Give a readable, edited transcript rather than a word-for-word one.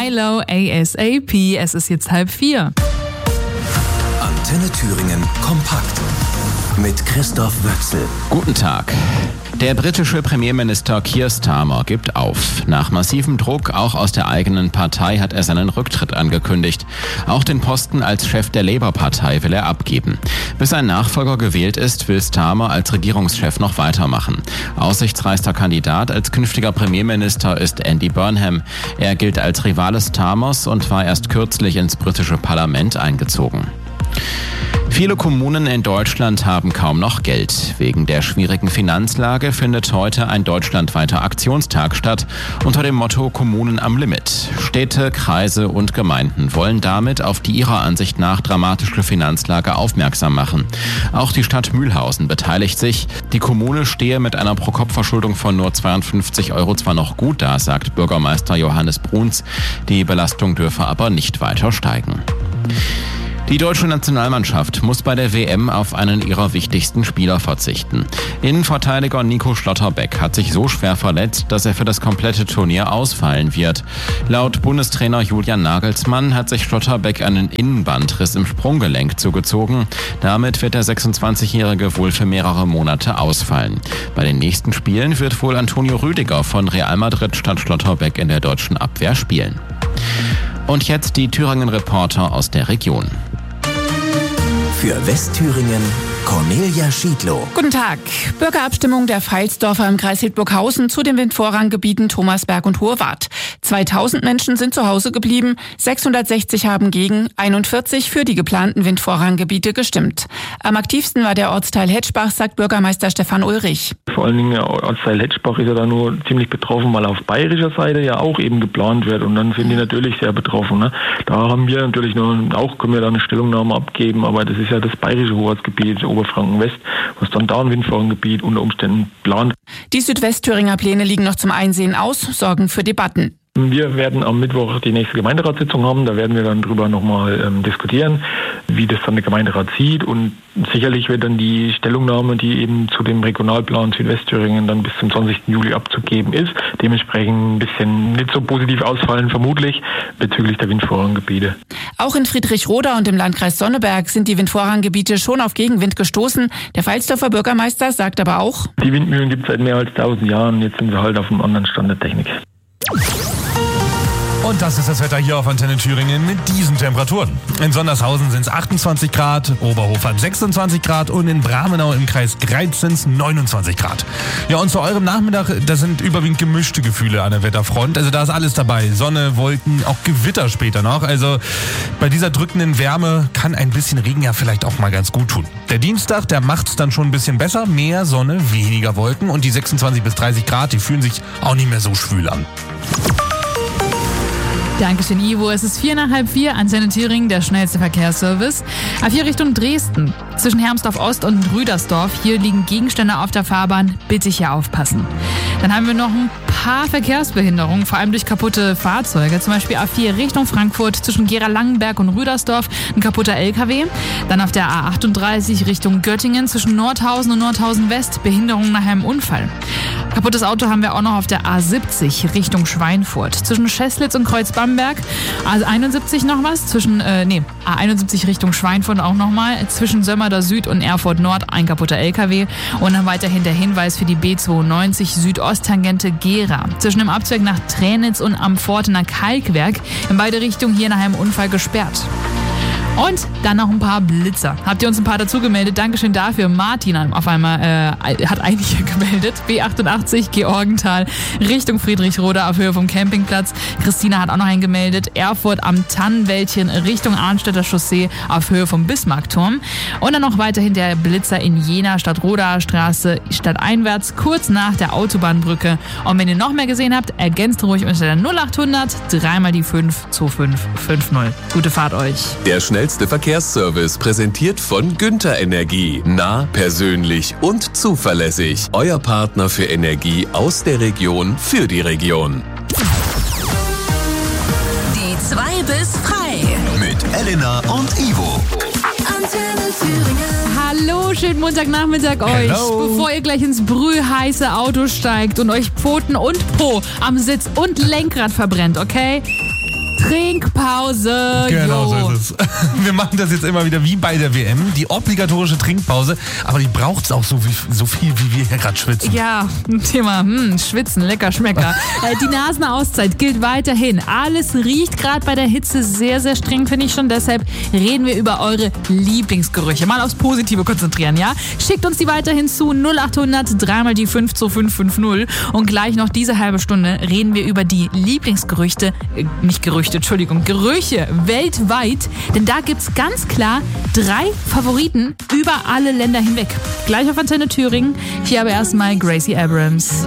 Milo ASAP. Es ist jetzt 3:30. Antenne Thüringen kompakt mit Christoph Wöchsel. Guten Tag. Der britische Premierminister Keir Starmer gibt auf. Nach massivem Druck, auch aus der eigenen Partei, hat er seinen Rücktritt angekündigt. Auch den Posten als Chef der Labour-Partei will er abgeben. Bis ein Nachfolger gewählt ist, will Starmer als Regierungschef noch weitermachen. Aussichtsreichster Kandidat als künftiger Premierminister ist Andy Burnham. Er gilt als Rivale Starmers und war erst kürzlich ins britische Parlament eingezogen. Viele Kommunen in Deutschland haben kaum noch Geld. Wegen der schwierigen Finanzlage findet heute ein deutschlandweiter Aktionstag statt unter dem Motto Kommunen am Limit. Städte, Kreise und Gemeinden wollen damit auf die ihrer Ansicht nach dramatische Finanzlage aufmerksam machen. Auch die Stadt Mühlhausen beteiligt sich. Die Kommune stehe mit einer Pro-Kopf-Verschuldung von nur 52 € zwar noch gut da, sagt Bürgermeister Johannes Bruns. Die Belastung dürfe aber nicht weiter steigen. Die deutsche Nationalmannschaft muss bei der WM auf einen ihrer wichtigsten Spieler verzichten. Innenverteidiger Nico Schlotterbeck hat sich so schwer verletzt, dass er für das komplette Turnier ausfallen wird. Laut Bundestrainer Julian Nagelsmann hat sich Schlotterbeck einen Innenbandriss im Sprunggelenk zugezogen. Damit wird der 26-Jährige wohl für mehrere Monate ausfallen. Bei den nächsten Spielen wird wohl Antonio Rüdiger von Real Madrid statt Schlotterbeck in der deutschen Abwehr spielen. Und jetzt die Thüringen-Reporter aus der Region. Für Westthüringen Cornelia Schiedlow. Guten Tag. Bürgerabstimmung der Pfalzdorfer im Kreis Hildburghausen zu den Windvorranggebieten Thomasberg und Hohewart. 2000 Menschen sind zu Hause geblieben, 660 haben gegen, 41 für die geplanten Windvorranggebiete gestimmt. Am aktivsten war der Ortsteil Hetschbach, sagt Bürgermeister Stefan Ulrich. Vor allen Dingen der Ortsteil Hetschbach ist ja da nur ziemlich betroffen, weil auf bayerischer Seite ja auch eben geplant wird und dann sind die natürlich sehr betroffen. Ne? Da haben wir natürlich können wir da eine Stellungnahme abgeben, aber das ist ja das bayerische Hoheitsgebiet, Oberfranken West, was dann da ein Windvorranggebiet unter Umständen plant. Die Südwestthüringer Pläne liegen noch zum Einsehen aus, sorgen für Debatten. Wir werden am Mittwoch die nächste Gemeinderatssitzung haben. Da werden wir dann drüber nochmal diskutieren, wie das dann der Gemeinderat sieht. Und sicherlich wird dann die Stellungnahme, die eben zu dem Regionalplan Südwestthüringen dann bis zum 20. Juli abzugeben ist, dementsprechend ein bisschen nicht so positiv ausfallen, vermutlich, bezüglich der Windvorranggebiete. Auch in Friedrichroda und im Landkreis Sonneberg sind die Windvorranggebiete schon auf Gegenwind gestoßen. Der Pfalzdorfer Bürgermeister sagt aber auch: Die Windmühlen gibt es seit mehr als 1000 Jahren. Jetzt sind wir halt auf einem anderen Stand der Technik. Und das ist das Wetter hier auf Antenne Thüringen mit diesen Temperaturen. In Sondershausen sind es 28 Grad, Oberhof hat 26 Grad und in Bramenau im Kreis Greiz sind es 29 Grad. Ja, und zu eurem Nachmittag, das sind überwiegend gemischte Gefühle an der Wetterfront. Also da ist alles dabei. Sonne, Wolken, auch Gewitter später noch. Also bei dieser drückenden Wärme kann ein bisschen Regen ja vielleicht auch mal ganz gut tun. Der Dienstag, der macht's dann schon ein bisschen besser. Mehr Sonne, weniger Wolken und die 26 bis 30 Grad, die fühlen sich auch nicht mehr so schwül an. Dankeschön, Ivo. Es ist 4:45, Antenne Thüringen, der schnellste Verkehrsservice. A4 Richtung Dresden. Zwischen Hermsdorf Ost und Rüdersdorf. Hier liegen Gegenstände auf der Fahrbahn. Bitte hier aufpassen. Dann haben wir noch ein paar Verkehrsbehinderungen, vor allem durch kaputte Fahrzeuge. Zum Beispiel A4 Richtung Frankfurt zwischen Gera-Langenberg und Rüdersdorf. Ein kaputter LKW. Dann auf der A38 Richtung Göttingen zwischen Nordhausen und Nordhausen West. Behinderung nach einem Unfall. Kaputtes Auto haben wir auch noch auf der A70 Richtung Schweinfurt. Zwischen Scheßlitz und Kreuzbamberg. A71 noch was. A71 Richtung Schweinfurt auch nochmal. Zwischen Sömmerda Süd und Erfurt Nord ein kaputter LKW. Und dann weiterhin der Hinweis für die B92 Südosttangente Gera. Zwischen dem Abzweig nach Tränitz und am Fortener Kalkwerk. In beide Richtungen hier nach einem Unfall gesperrt. Und dann noch ein paar Blitzer. Habt ihr uns ein paar dazu gemeldet? Dankeschön dafür. Martin auf einmal hat einige gemeldet. B88 Georgenthal Richtung Friedrichroda auf Höhe vom Campingplatz. Christina hat auch noch einen gemeldet. Erfurt am Tannenwäldchen Richtung Arnstädter Chaussee auf Höhe vom Bismarckturm. Und dann noch weiterhin der Blitzer in Jena Stadtrodaer Straße stadteinwärts kurz nach der Autobahnbrücke. Und wenn ihr noch mehr gesehen habt, ergänzt ruhig unter der 0800 3 mal die 5 2550. Gute Fahrt euch. Der schnellste Verkehrsservice präsentiert von Günther Energie. Nah, persönlich und zuverlässig. Euer Partner für Energie aus der Region für die Region. Die 2 bis frei. Mit Elena und Ivo. Antenne Thüringen. Hallo, schönen Montagnachmittag euch. Hello. Bevor ihr gleich ins brühheiße Auto steigt und euch Pfoten und Po am Sitz und Lenkrad verbrennt, okay? Trinkpause. Genau, Jo. so ist es. Wir machen das jetzt immer wieder wie bei der WM, die obligatorische Trinkpause, aber die braucht es auch so viel, wie wir hier gerade schwitzen. Ja, Thema Schwitzen, lecker Schmecker. Die Nasenauszeit gilt weiterhin. Alles riecht gerade bei der Hitze sehr, sehr streng, finde ich schon. Deshalb reden wir über eure Lieblingsgerüche. Mal aufs Positive konzentrieren, ja? Schickt uns die weiterhin zu 0800 3 die 52550 und gleich noch diese halbe Stunde reden wir über die Lieblingsgerüche weltweit. Denn da gibt's ganz klar 3 Favoriten über alle Länder hinweg. Gleich auf Antenne Thüringen. Hier aber erstmal Gracie Abrams.